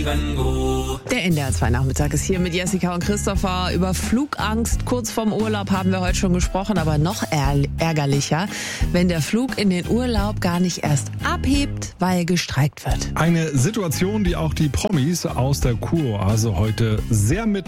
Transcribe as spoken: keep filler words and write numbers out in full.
Der N D R zwei Nachmittag ist hier mit Jessica und Christopher. Über Flugangst kurz vorm Urlaub haben wir heute schon gesprochen, aber noch ärgerlicher, wenn der Flug in den Urlaub gar nicht erst abhebt, weil gestreikt wird. Eine Situation, die auch die Promis aus der Kuroase heute sehr mit